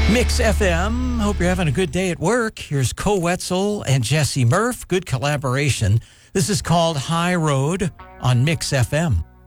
Mix FM. Hope you're having a good day at work. Here's Co Wetzel and Jesse Murph. Good collaboration. This is called High Road on Mix FM.